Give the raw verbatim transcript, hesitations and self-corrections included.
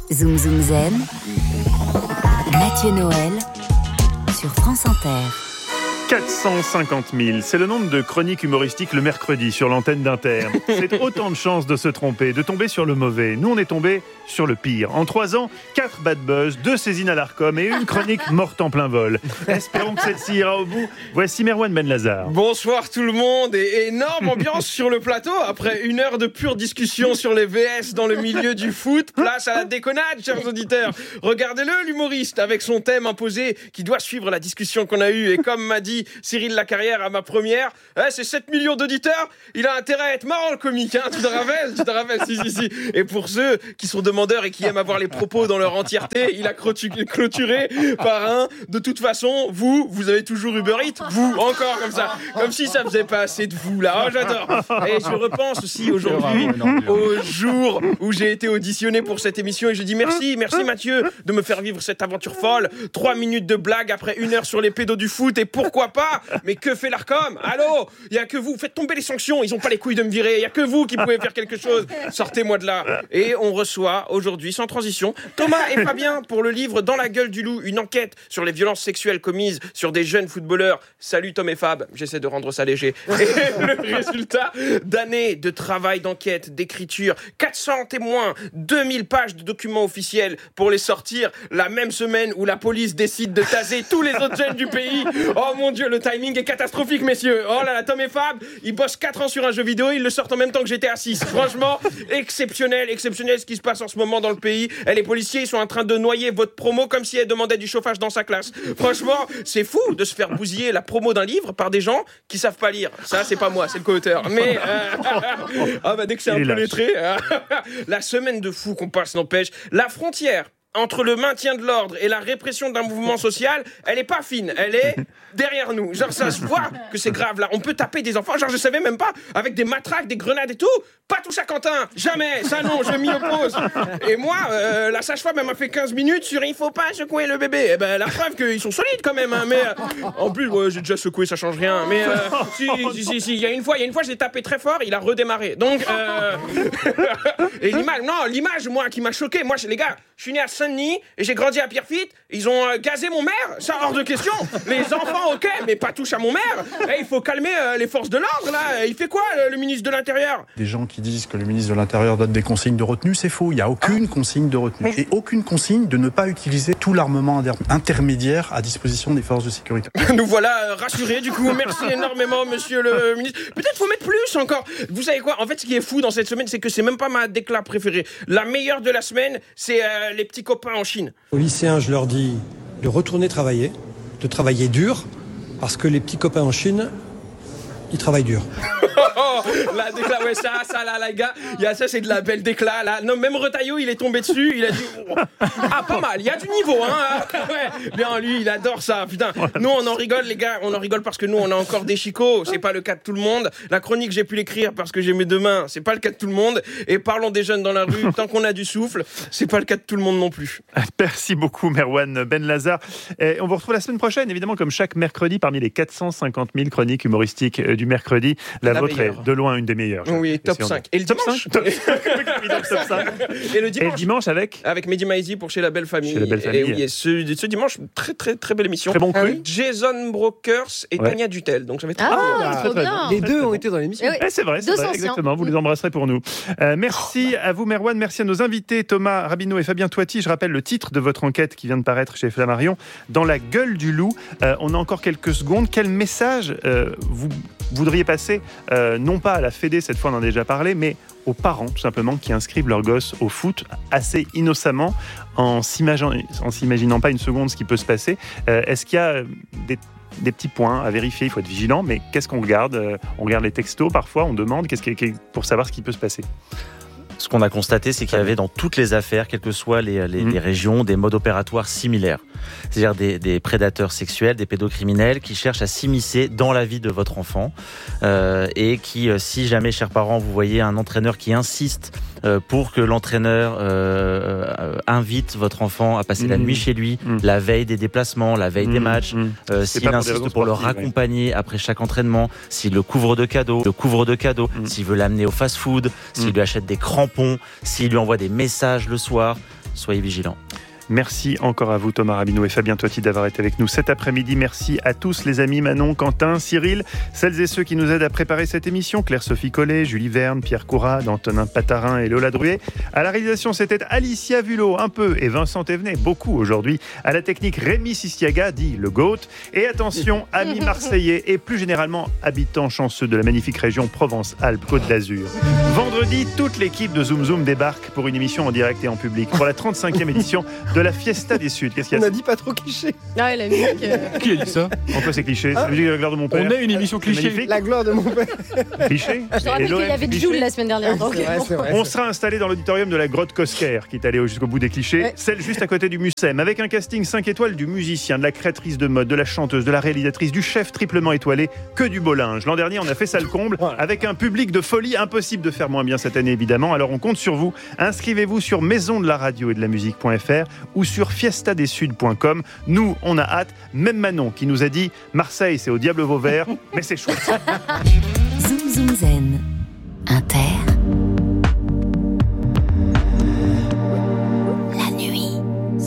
Zoom Zoom Zen, Mathieu Noël sur France Inter. quatre cent cinquante mille, c'est le nombre de chroniques humoristiques le mercredi sur l'antenne d'Inter. C'est autant de chances de se tromper, de tomber sur le mauvais. Nous, on est tombé sur le pire. En trois ans, quatre bad buzz, deux saisines à l'Arcom et une chronique morte en plein vol. Espérons que celle-ci ira au bout. Voici Merwan Benlazar. Bonsoir tout le monde et énorme ambiance sur le plateau. Après une heure de pure discussion sur les V S dans le milieu du foot, place à la déconnade, chers auditeurs. Regardez-le, l'humoriste, avec son thème imposé qui doit suivre la discussion qu'on a eue. Et comme m'a dit Cyril Lacarrière à ma première, eh, c'est sept millions d'auditeurs, il a intérêt à être marrant le comique, hein, tu te rappelles, tu te rappelles, si, si, si. Et pour ceux qui sont demandeurs et qui aiment avoir les propos dans leur entièreté, il a clôturé par un, de toute façon, vous, vous avez toujours Uber Eats, vous, encore comme ça, comme si ça faisait pas assez de vous, là, oh j'adore. Et je repense aussi aujourd'hui au jour où j'ai été auditionné pour cette émission et je dis merci, merci Mathieu de me faire vivre cette aventure folle, trois minutes de blague après une heure sur les pédos du foot et pourquoi pas. Mais que fait l'Arcom? Allô? Il y a que vous. Faites tomber les sanctions. Ils ont pas les couilles de me virer. Il y a que vous qui pouvez faire quelque chose. Sortez-moi de là. Et on reçoit aujourd'hui, sans transition, Thomas et Fabien pour le livre Dans la gueule du loup, une enquête sur les violences sexuelles commises sur des jeunes footballeurs. Salut Tom et Fab. J'essaie de rendre ça léger. Et le résultat d'années de travail, d'enquête, d'écriture, quatre cents témoins, deux mille pages de documents officiels pour les sortir la même semaine où la police décide de taser tous les autres jeunes du pays. Oh mon Dieu, le timing est catastrophique, messieurs. Oh là là, Tom et Fab, ils bossent quatre ans sur un jeu vidéo, ils le sortent en même temps que G T A six. Franchement, exceptionnel, exceptionnel ce qui se passe en ce moment dans le pays. Et les policiers, ils sont en train de noyer votre promo comme si elle demandait du chauffage dans sa classe. Franchement, c'est fou de se faire bousiller la promo d'un livre par des gens qui savent pas lire. Ça, c'est pas moi, c'est le co-auteur. Mais, euh... ah bah dès que c'est un peu lettré, la semaine de fou qu'on passe n'empêche. La frontière entre le maintien de l'ordre et la répression d'un mouvement social, elle est pas fine, elle est derrière nous. Genre, ça se voit que c'est grave, là. On peut taper des enfants, genre, je savais même pas, avec des matraques, des grenades et tout. Pas touche à Quentin, jamais, ça non, je m'y oppose. Et moi, euh, la sage-femme, elle m'a fait quinze minutes sur il faut pas secouer le bébé. Eh ben, la preuve qu'ils sont solides quand même, hein, mais euh, en plus, ouais, j'ai déjà secoué, ça change rien. Mais euh, si, si, si, si, il y a une fois, il y a une fois, j'ai tapé très fort, il a redémarré. Donc, euh... et l'image, non, l'image, moi, qui m'a choqué, moi, les gars, je suis né à Saint-Denis et j'ai grandi à Pierrefitte. Ils ont euh, gazé mon maire, ça hors de question. Les enfants, ok, mais pas touche à mon maire. Et il faut calmer euh, les forces de l'ordre là. Il fait quoi le, le ministre de l'Intérieur? Des gens qui disent que le ministre de l'Intérieur donne des consignes de retenue, c'est faux. Il n'y a aucune ah. consigne de retenue et aucune consigne de ne pas utiliser tout l'armement intermédiaire à disposition des forces de sécurité. Nous voilà euh, rassurés du coup. Merci énormément, monsieur le ministre. Peut-être faut mettre plus encore. Vous savez quoi? En fait, ce qui est fou dans cette semaine, c'est que c'est même pas ma déclat préférée. La meilleure de la semaine, c'est euh, les petits copains en Chine. Aux lycéens, je leur dis de retourner travailler, de travailler dur, parce que les petits copains en Chine, ils travaillent dur. Oh, la décla, ouais, ça, ça, là, les gars, y a ça, c'est de la belle décla, là. Non, même Retailleau, il est tombé dessus, il a dit, oh, ah, pas mal, il y a du niveau, hein. Ouais, bien, lui, il adore ça, putain. Nous, on en rigole, les gars, on en rigole parce que nous, on a encore des chicots, c'est pas le cas de tout le monde. La chronique, j'ai pu l'écrire parce que j'ai mes deux mains, c'est pas le cas de tout le monde. Et parlons des jeunes dans la rue, tant qu'on a du souffle, c'est pas le cas de tout le monde non plus. Merci beaucoup, Merwan Benlazar. Et on vous retrouve la semaine prochaine, évidemment, comme chaque mercredi, parmi les quatre cent cinquante mille chroniques humoristiques du mercredi. La, la vôtre meilleure. Est de loin une des meilleures. Oui, top cinq. Et le top dimanche cinq, top cinq. Et le dimanche, et le dimanche avec Avec Mehdi Maizi pour Chez la Belle Famille. Chez la Belle Famille. Et oui, et ce, ce dimanche, très très très belle émission. Très bon cru. Avec Jason Brokers et ouais. Tania Dutel. Donc ça va être ah, très ah, très, très bien. Les deux ont été dans l'émission. Eh oui. eh, c'est vrai, c'est vrai exactement. Vous les embrasserez pour nous. Euh, merci à vous, Merwan. Merci à nos invités, Thomas Rabineau et Fabien Toiti. Je rappelle le titre de votre enquête qui vient de paraître chez Flammarion, Dans la gueule du loup. Euh, on a encore quelques secondes. Quel message euh, vous voudriez passer, euh, non pas à la Fédé, cette fois on en a déjà parlé, mais aux parents tout simplement qui inscrivent leurs gosses au foot assez innocemment en s'imaginant, en s'imaginant pas une seconde ce qui peut se passer. Euh, est-ce qu'il y a des, des petits points à vérifier? Il faut être vigilant, mais qu'est-ce qu'on regarde? euh, On regarde les textos parfois, on demande qu'est-ce qui, pour savoir ce qui peut se passer. Ce qu'on a constaté, c'est qu'il y avait dans toutes les affaires, quelles que soient les, les, mmh. les régions, des modes opératoires similaires. C'est-à-dire des, des prédateurs sexuels, des pédocriminels qui cherchent à s'immiscer dans la vie de votre enfant euh, et qui, si jamais, chers parents, vous voyez un entraîneur qui insiste euh, pour que l'entraîneur euh, euh, invite votre enfant à passer mmh. la nuit chez lui, mmh. la veille des déplacements, la veille mmh. des matchs, mmh. euh, s'il insiste pour, pour le raccompagner ouais. après chaque entraînement, s'il le couvre de cadeaux, le couvre de cadeaux, mmh. s'il veut l'amener au fast-food, s'il mmh. lui achète des crampons, s'il lui envoie des messages le soir, soyez vigilants. Merci encore à vous Thomas Rabineau et Fabien Toiti d'avoir été avec nous cet après-midi. Merci à tous les amis Manon, Quentin, Cyril, celles et ceux qui nous aident à préparer cette émission, Claire-Sophie Collet, Julie Verne, Pierre Courade, Antonin Patarin et Lola Druet. À la réalisation, c'était Alicia Vulot, un peu, et Vincent Thévenet, beaucoup aujourd'hui. À la technique, Rémi Sistiaga, dit le GOAT. Et attention, amis marseillais et plus généralement habitants chanceux de la magnifique région Provence-Alpes-Côte d'Azur. Vendredi, toute l'équipe de Zoom Zoom débarque pour une émission en direct et en public, pour la trente-cinquième édition de la Fiesta des Suds. Qu'est-ce qu'il y a ? On a dit pas trop cliché. Ah, la musique. Euh... Qui a dit ça ? En quoi c'est cliché ? C'est la musique de la gloire de mon père. On est une émission cliché. La gloire de mon père. Cliché ? Je te rappelle qu'il y avait Jules la semaine dernière. Donc... C'est vrai, c'est vrai. On sera installé dans l'auditorium de la grotte Cosquer, qui est allé jusqu'au bout des clichés, ouais. Celle juste à côté du Mucem, avec un casting cinq étoiles du musicien, de la créatrice de mode, de la chanteuse, de la réalisatrice, du chef triplement étoilé, que du beau linge. L'an dernier, on a fait ça le comble, avec un public de folie, impossible de faire moins bien cette année évidemment. Alors on compte sur vous. Inscrivez-vous sur maison de la radio et de la musique.fr ou sur fiesta des suds point com. Nous, on a hâte. Même Manon qui nous a dit Marseille, c'est au diable Vauvert, mais c'est chouette. Zoom Zoom Zen. Inter.